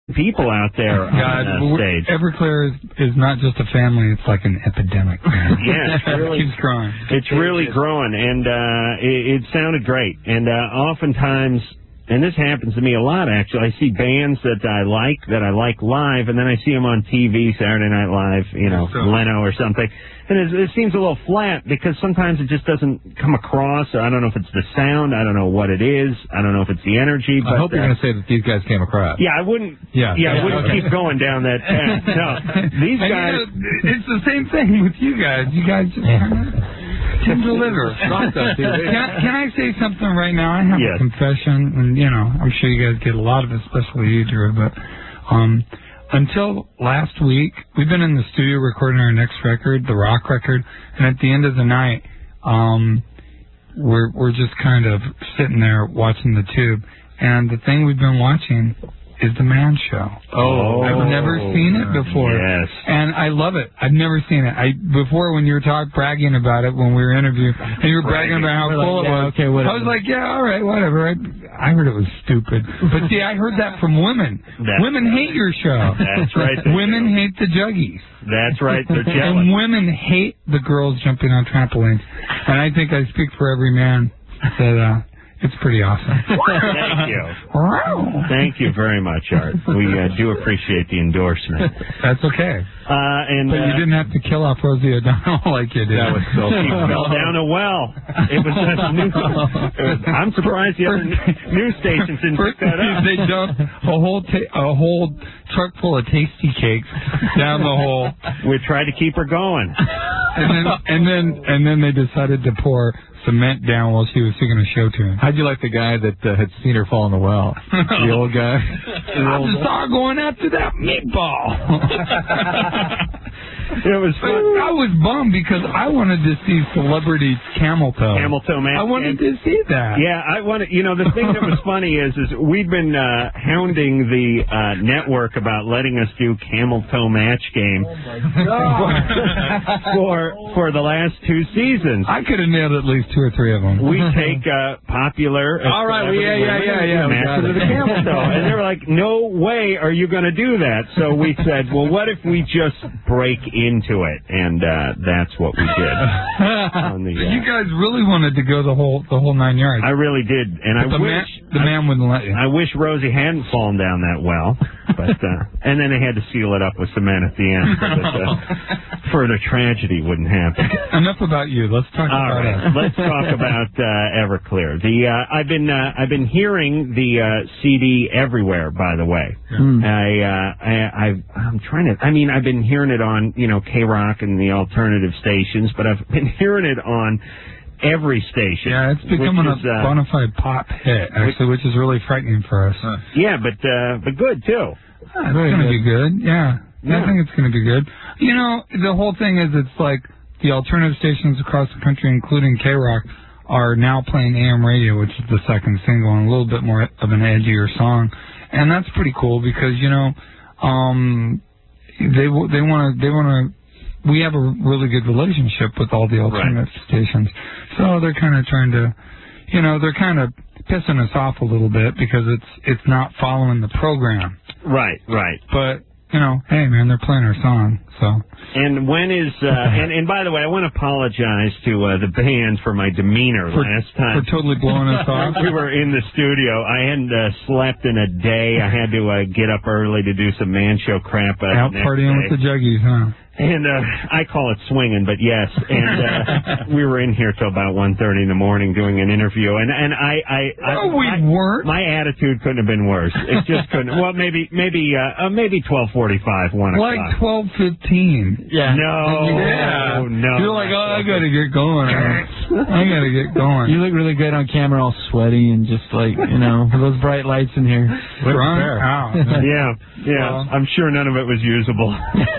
people out there on stage. Everclear is not just a family; it's like an epidemic. Yeah, it keeps growing. It's really growing, and it sounded great. And oftentimes, and this happens to me a lot, actually, I see bands that I like live, and then I see them on TV, Saturday Night Live, Leno or something. And it seems a little flat because sometimes it just doesn't come across. I don't know if it's the sound. I don't know what it is. I don't know if it's the energy. But, I hope you're going to say that these guys came across. Yeah, I wouldn't. I wouldn't keep going down that path. No, these guys. It's the same thing with you guys. You guys just can deliver. Can I say something right now? I have a confession, and I'm sure you guys get a lot of it, especially you, Drew. But until last week, we've been in the studio recording our next record, the rock record, and at the end of the night, we're just kind of sitting there watching the tube, and the thing we've been watching is The Man Show. Oh. I've never seen it before. Yes. And I love it. I've never seen it. Before, when you were bragging about it when we were interviewing, and you were bragging about how cool it was, okay, I was like, yeah, all right, whatever. I heard it was stupid. But see, I heard that from women. Women hate your show. That's right. Women hate the Juggies. That's right. They're jealous. And women hate the girls jumping on trampolines. And I think I speak for every man that it's pretty awesome. Thank you. Thank you very much, Art. We do appreciate the endorsement. That's okay. But you didn't have to kill off Rosie O'Donnell like you did. That was so she fell down a well. It was I'm surprised the other news stations didn't pick that up. They dumped a whole truck full of tasty cakes down the hole. We tried to keep her going. And then they decided to pour cement down while she was singing a show tune. How'd you like the guy that had seen her fall in the well? The old guy? I just saw her going after that meatball. It was fun. I was bummed because I wanted to see Celebrity Camel Toe. Camel Toe Match. I wanted to see that. Yeah, I wanted. The thing that was funny is we've been hounding the network about letting us do Camel Toe Match Game for the last 2 seasons. I could have nailed at least 2 or 3 of them. We take popular. All right, yeah. Matches of the Camel Toe, and they were like, "No way are you going to do that." So we said, "Well, what if we just break into it?" And that's what we did. You guys really wanted to go the whole 9 yards. I really did, and but the man wouldn't let you. I wish Rosie hadn't fallen down that well, but and then they had to seal it up with cement at the end so that further tragedy wouldn't happen. Enough about you. Let's talk about us. Let's talk about Everclear. I've been hearing the CD everywhere. By the way, I'm trying to. I mean, I've been hearing it on K-Rock and the alternative stations, but I've been hearing it on every station. Yeah, it's becoming a bona fide pop hit, actually, which is really frightening for us. Yeah, but good too. It's going to be good. Yeah. I think it's going to be good. The whole thing is, it's like the alternative stations across the country, including K-Rock, are now playing AM radio, which is the second single, and a little bit more of an edgier song, and that's pretty cool because they want to. We have a really good relationship with all the alternative stations, so they're kind of trying to, they're kind of pissing us off a little bit because it's not following the program. Right. But hey man, they're playing our song, so. And when is and by the way, I want to apologize to the band for my demeanor last time. For totally blowing us off. We were in the studio. I hadn't slept in a day. I had to get up early to do some Man Show crap. Out partying with the Juggies, huh? And I call it swinging, but yes. And we were in here till about 1:30 in the morning doing an interview. And we weren't. My attitude couldn't have been worse. It just couldn't. Well, maybe 12:45, 1 o'clock. Like 12:15. Yeah. No. You're like, I gotta get going. I gotta get going. You look really good on camera, all sweaty and just like with those bright lights in here. Yeah. Well, I'm sure none of it was usable.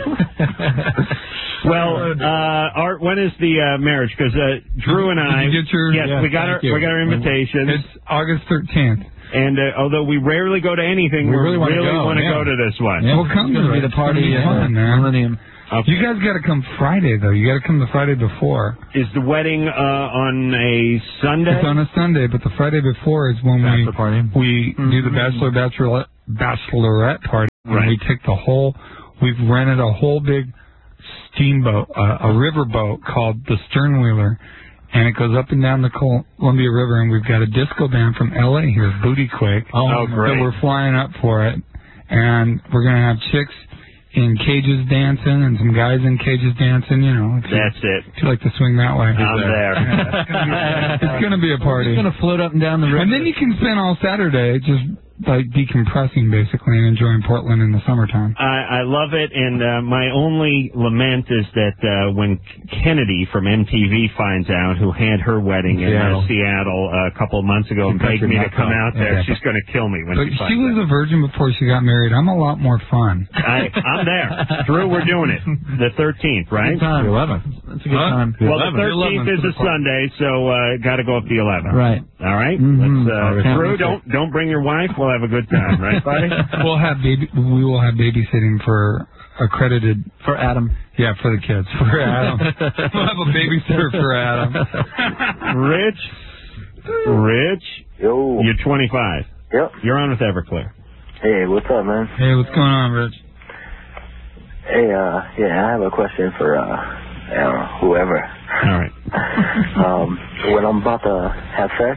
Well, Art, when is the marriage? Because Drew and I, did you get your, we got our invitation. It's August 13th. And although we rarely go to anything, we really want to go to this one. Yeah, we'll come to be the party at Millennium. Okay. You guys got to come Friday, though. You got to come the Friday before. Is the wedding on a Sunday? It's on a Sunday, but the Friday before is when we do the bachelorette party. And we've rented a whole big steamboat, a riverboat called the Sternwheeler, and it goes up and down the Columbia River, and we've got a disco band from L.A. here, Booty Quake. Oh, great. So we're flying up for it, and we're going to have chicks in cages dancing and some guys in cages dancing, you know. That's it. If you like to swing that way. I'm there. It's going to be a party. It's going to float up and down the river. And then you can spend all Saturday just like decompressing, basically, and enjoying Portland in the summertime. I love it, and my only lament is that when Kennedy from MTV finds out, who had her wedding in Seattle a couple of months ago and begged me to come out there, she's going to kill me when she finds out. But she was a virgin before she got married. I'm a lot more fun. I'm there. Drew, we're doing it. The 13th, right? Good time. The 11th. That's a good time. Well, the 13th is a Sunday, so got to go up the 11th. Right. All right? Drew, don't bring your wife. We'll have a good time, right, buddy? We will have babysitting for accredited for Adam. Yeah, for the kids. For Adam. We'll have a babysitter for Adam. Rich. Yo. You're 25. Yep. You're on with Everclear. Hey, what's up, man? Hey, what's going on, Rich? Hey, I have a question for whoever. All right. When I'm about to have sex,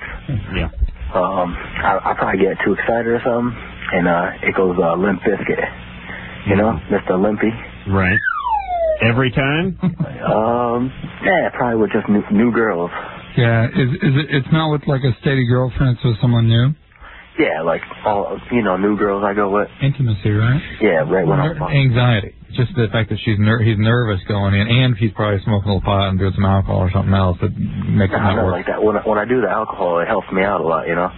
I probably get too excited or something, and it goes Limp Bizkit. You know, Mr. Limpy. Right. Every time? Probably with just new girls. Yeah, it's not with like a steady girlfriend, it's with someone new? Yeah, like all new girls I go with. Intimacy, right? Yeah, right when I'm anxiety. Just the fact that he's nervous going in, and he's probably smoking a little pot and doing some alcohol or something else that makes it not work. Like that. When I do the alcohol, it helps me out a lot, you know.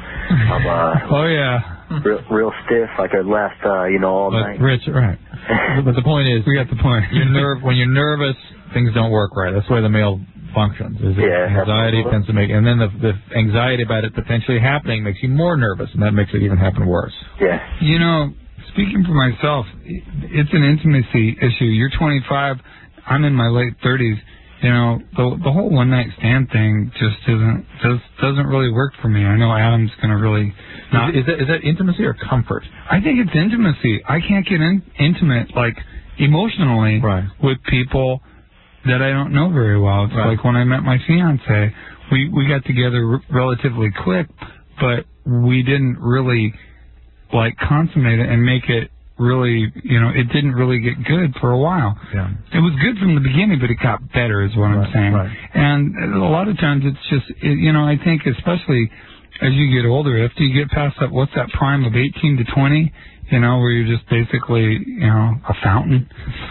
I'm real stiff. I could last all night. Rich, right? But the point is, we got the point. When you're nervous, things don't work right. That's the way the male functions. Anxiety tends to make, and then the anxiety about it potentially happening makes you more nervous, and that makes it even happen worse. Yeah. You know, speaking for myself, it's an intimacy issue. You're 25, I'm in my late 30s. You know, the whole one night stand thing just doesn't really work for me. I know Adam's going to really not. Is that intimacy or comfort? I think it's intimacy. I can't get intimate like emotionally with people that I don't know very well. It's like when I met my fiance, we got together relatively quick, but we didn't really like consummate it and make it really, it didn't really get good for a while. Yeah. It was good from the beginning, but it got better is what I'm saying. Right. And a lot of times it's just, I think especially as you get older, after you get past that, what's that prime of 18 to 20, where you're just basically, a fountain.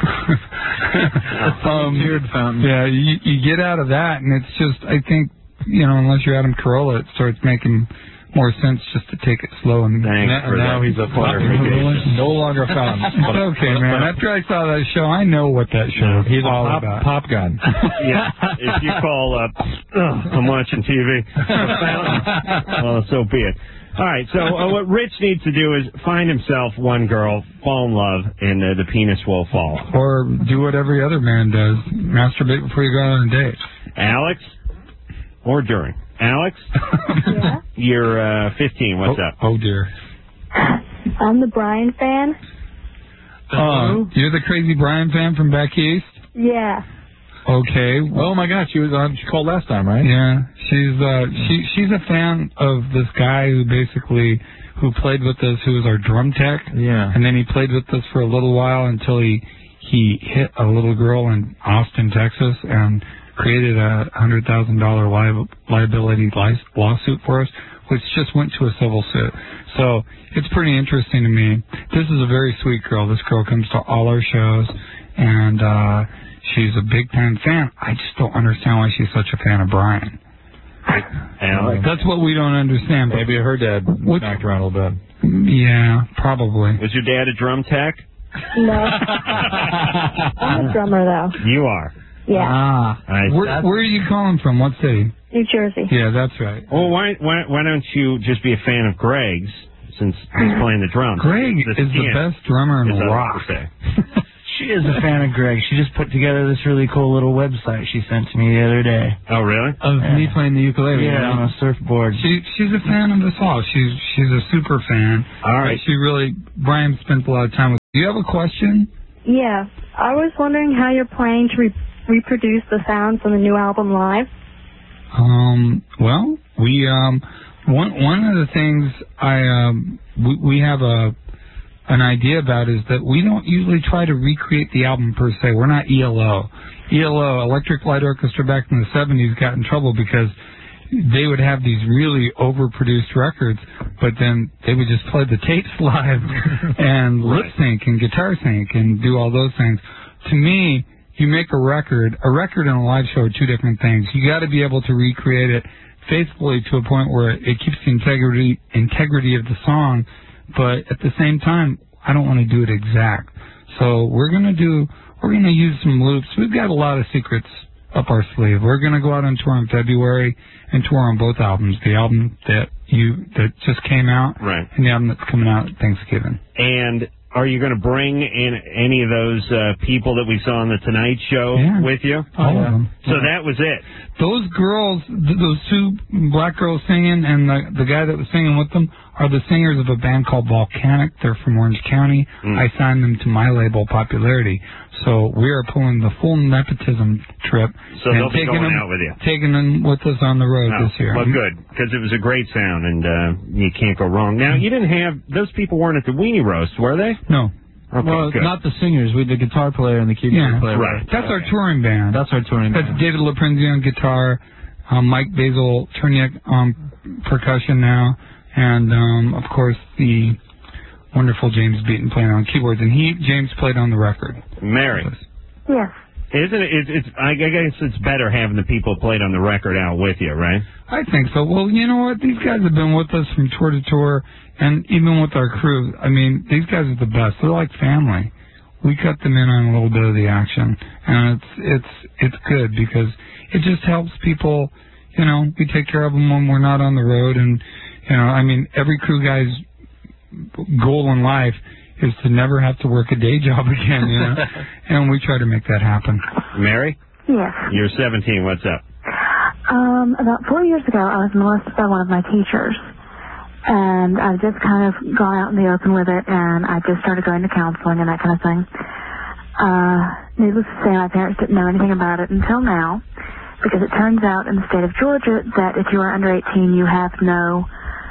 Weird fountain. Yeah, you get out of that, and it's just, I think, unless you're Adam Carolla, it starts making more sense just to take it slow. And now he's a player. No longer a fountain. It's okay, man. After I saw that show, I know what that show is all about. Pop gun. Yeah. If you call up, I'm watching TV, a fountain, so be it. All right, so what Rich needs to do is find himself one girl, fall in love, and the penis will fall. Or do what every other man does, masturbate before you go on a date. Alex? Or during. Alex? Yeah? You're 15. What's up? Oh, dear. I'm the Brian fan. You're the crazy Brian fan from back east? Yeah. Okay. Oh my gosh, she called last time, right? Yeah. She's a fan of this guy who played with us, who was our drum tech. Yeah. And then he played with us for a little while until he hit a little girl in Austin, Texas, and created a $100,000 liability lawsuit for us, which just went to a civil suit. So it's pretty interesting to me. This is a very sweet girl. This girl comes to all our shows, and she's a big time fan. I just don't understand why she's such a fan of Brian. That's what we don't understand. Maybe her dad smacked around a little bit. Yeah, probably. Was your dad a drum tech? No. I'm a drummer, though. You are? Yeah. Where are you calling from? What city? New Jersey. Yeah, that's right. Well, why don't you just be a fan of Greg's, since he's playing the drums? Greg is the best drummer in rock. She is a fan of Greg. She just put together this really cool little website she sent to me the other day. Oh, really? Of me playing the ukulele on a surfboard. She's a fan of us all. She's a super fan. All right. Brian spends a lot of time with. Do you have a question? Yeah. I was wondering how you're planning to reproduce the sounds on the new album live. Well, we one of the things we have an idea about is that we don't usually try to recreate the album per se. We're not ELO. ELO, Electric Light Orchestra, back in the 70s got in trouble because they would have these really overproduced records, but then they would just play the tapes live and lip sync and guitar sync and do all those things. To me, you make a record and a live show are two different things. You got to be able to recreate it faithfully to a point where it keeps the integrity of the song, but at the same time, I don't want to do it exact. So we're gonna use some loops. We've got a lot of secrets up our sleeve. We're gonna go out on tour in February and tour on both albums. The album that just came out, right, and the album that's coming out at Thanksgiving. And are you going to bring in any of those people that we saw on the Tonight Show with you? All of them. So that was it. Those girls, those two black girls singing, and the guy that was singing with them are the singers of a band called Volcanic. They're from Orange County. I signed them to my label, Popularity. So we are pulling the full nepotism trip. So they'll be going out with you. Taking them with us on the road this year. Well, good, because it was a great sound, and you can't go wrong. Now, you didn't have, those people weren't at the Weenie Roast, were they? No. Okay, well, good. not the singers. We the guitar player and the keyboard player. Right. That's our touring band. That's our touring band. That's David LaPrenzi on guitar, Mike Basil Turniak on percussion now, and of course the wonderful James Beaton playing on keyboards. And James played on the record. Mary. Yes. Isn't it? I guess it's better having the people played on the record out with you, right? I think so. Well, you know what? These guys have been with us from tour to tour, and even with our crew. I mean, these guys are the best. They're like family. We cut them in on a little bit of the action, and it's good because it just helps people. You know, we take care of them when we're not on the road, and you know, I mean, every crew guy's goal in life is to never have to work a day job again, you know, and we try to make that happen. Mary? Yes. You're 17. What's up? About 4 years ago, I was molested by one of my teachers, and I've just kind of gone out in the open with it, and I just started going to counseling and that kind of thing. Needless to say, my parents didn't know anything about it until now, because it turns out in the state of Georgia that if you are under 18, you have no,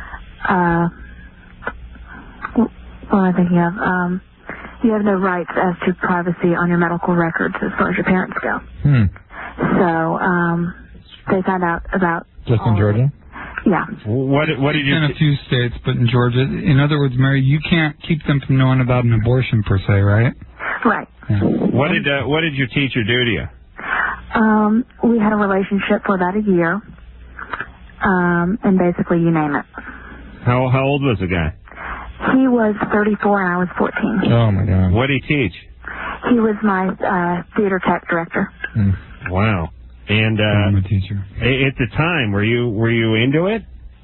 what am I thinking of? You have no rights as to privacy on your medical records as far as your parents go. So, they found out about... Just in Georgia? Yeah. What did you... In a few states, but in Georgia. In other words, Mary, you can't keep them from knowing about an abortion per se, right? Right. Yeah. What did your teacher do to you? We had a relationship for about a year, and basically you name it. How old was the guy? He was 34 and I was 14. Oh, my God. What did he teach? He was my theater tech director. Wow. And I'm a teacher. At the time, were you into it?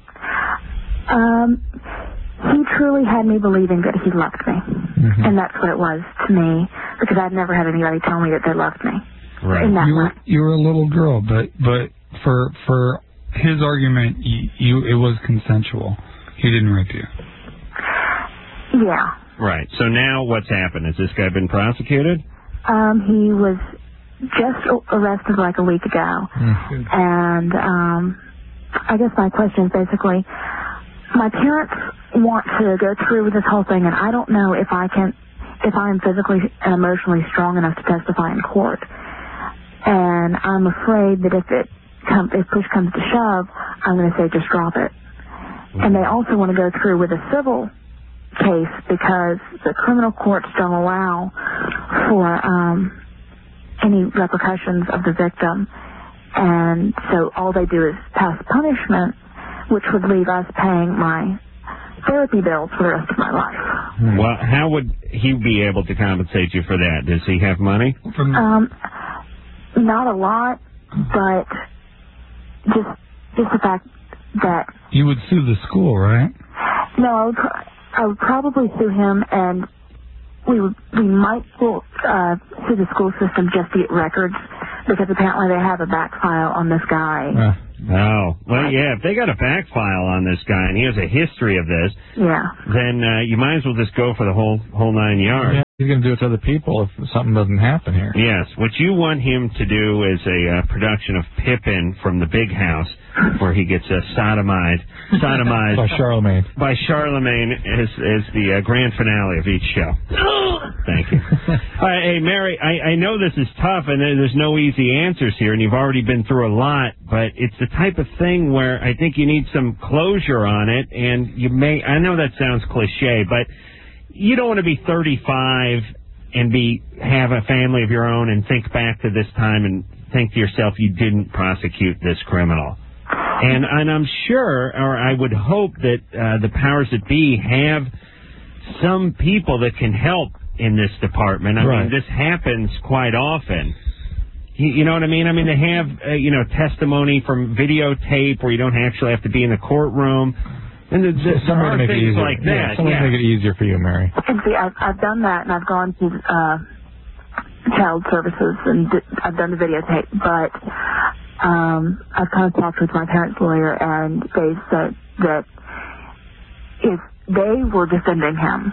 He truly had me believing that he loved me, and that's what it was to me, because I'd never had anybody tell me that they loved me. Right. In that way. You were a little girl, but for his argument, it was consensual. He didn't rape you. Yeah. Right. So now what's happened? Has this guy been prosecuted? He was just arrested like a week ago. And I guess my question is basically, my parents want to go through with this whole thing, and I don't know if I am physically and emotionally strong enough to testify in court. And I'm afraid that if push comes to shove, I'm going to say just drop it. And they also want to go through with a civil case because the criminal courts don't allow for any repercussions of the victim. And so all they do is pass punishment, which would leave us paying my therapy bills for the rest of my life. Well, how would he be able to compensate you for that? Does he have money? Not a lot, but just the fact that... You would sue the school, right? No, I would probably sue him and we might sue the school system just to get records, because apparently they have a back file on this guy. Oh, well, yeah, if they got a back file on this guy and he has a history of this, then you might as well just go for the whole 9 yards. Yeah, he's going to do it to other people if something doesn't happen here. Yes, what you want him to do is a production of Pippin from the Big House, where he gets sodomized by Charlemagne. By Charlemagne as the grand finale of each show. Thank you. Hey, Mary, I know this is tough, and there's no easy answers here, and you've already been through a lot, but it's the type of thing where I think you need some closure on it, and I know that sounds cliche, but you don't want to be 35 and have a family of your own and think back to this time and think to yourself you didn't prosecute this criminal. And I'm sure, or I would hope that the powers that be have some people that can help in this department. I mean, this happens quite often. You know what I mean? I mean, they have, testimony from videotape where you don't actually have to be in the courtroom. And there are things like that. Somebody make it easier for you, Mary. And see, I've done that, and I've gone to child services, and I've done the videotape, but I've kind of talked with my parents' lawyer, and they said that if they were defending him...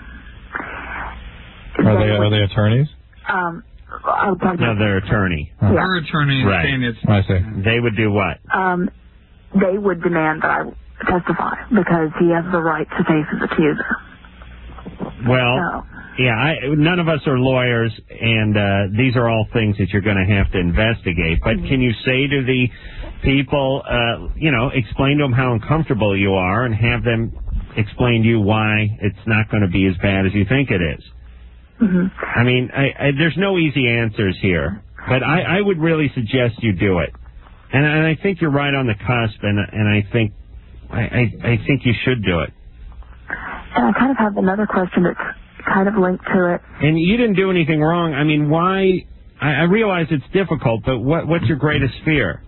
Are they attorneys? No, they're attorney. Yeah. Her attorney is saying it's... I see. They would do what? They would demand that I testify, because he has the right to face his accuser. Well... Yeah, none of us are lawyers, and these are all things that you're going to have to investigate. But can you say to the people, explain to them how uncomfortable you are and have them explain to you why it's not going to be as bad as you think it is? Mm-hmm. I mean, there's no easy answers here, but I would really suggest you do it. And I think you're right on the cusp, and I think you should do it. And I kind of have another question that's kind of linked to it. And you didn't do anything wrong. I mean, why? I realize it's difficult, but what's your greatest fear?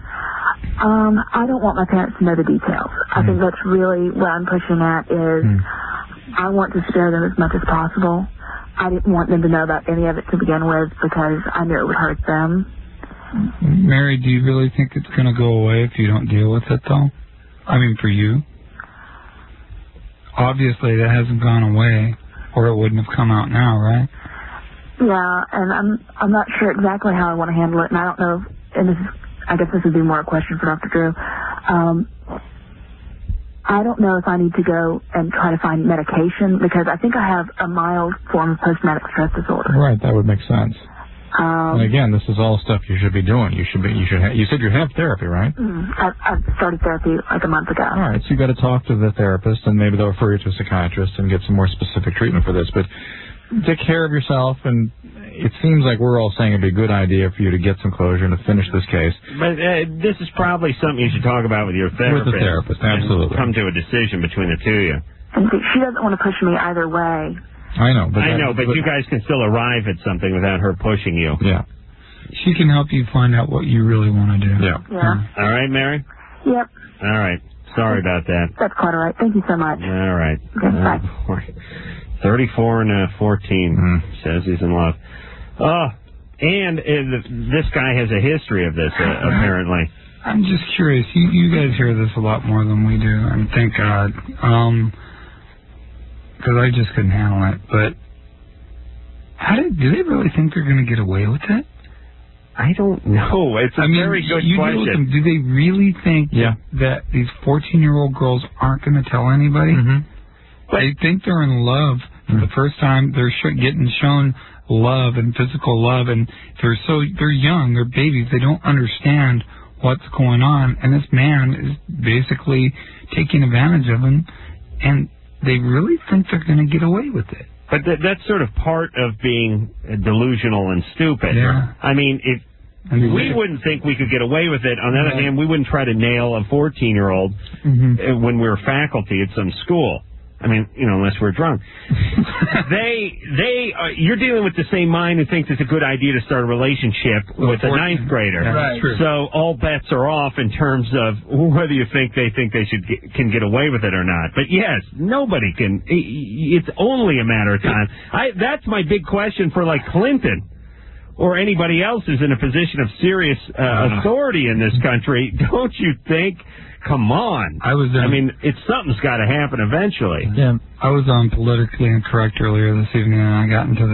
I don't want my parents to know the details. I think that's really what I'm pushing at is I want to spare them as much as possible. I didn't want them to know about any of it to begin with because I knew it would hurt them. Mary, do you really think it's going to go away if you don't deal with it, though? I mean, for you? Obviously, that hasn't gone away, or it wouldn't have come out now, right? Yeah, and I'm not sure exactly how I want to handle it, and I don't know, and I guess this would be more a question for Dr. Drew. I don't know if I need to go and try to find medication, because I think I have a mild form of post-traumatic stress disorder. Right, that would make sense. And again, this is all stuff you should be doing. You said you have therapy, right? I've started therapy like a month ago. All right, so you got to talk to the therapist, and maybe they'll refer you to a psychiatrist and get some more specific treatment for this. But take care of yourself, and it seems like we're all saying it'd be a good idea for you to get some closure and to finish this case. But this is probably something you should talk about with your therapist. With the therapist, absolutely. Come to a decision between the two of you. And she doesn't want to push me either way. I know, but you guys can still arrive at something without her pushing you. Yeah. She can help you find out what you really want to do. Yeah. All right, Mary? Yep. All right. Sorry about that. That's quite all right. Thank you so much. All right. Okay, bye. 34 and 14 says he's in love. And this guy has a history of this, apparently. I'm just curious. You guys hear this a lot more than we do, and thank God. Because I just couldn't handle it. But do they really think they're going to get away with it? I don't know. It's a very good question. Do they really think that these 14-year-old girls aren't going to tell anybody? They think they're in love for the first time. They're getting shown love and physical love, and they're young, they're babies. They don't understand what's going on, and this man is basically taking advantage of them, and they really think they're going to get away with it. But that's sort of part of being delusional and stupid. Yeah. I mean, we wouldn't think we could get away with it. On the other hand, we wouldn't try to nail a 14-year-old when we were faculty at some school. I mean, unless we're drunk. You're dealing with the same mind who thinks it's a good idea to start a relationship with a ninth grader. Right. So all bets are off in terms of whether you think they can get away with it or not. But yes, nobody can. It's only a matter of time. That's my big question for like Clinton or anybody else who's in a position of serious authority in this country. Don't you think? Come on. Something's got to happen eventually. Yeah. I was on Politically Incorrect earlier this evening, and I got into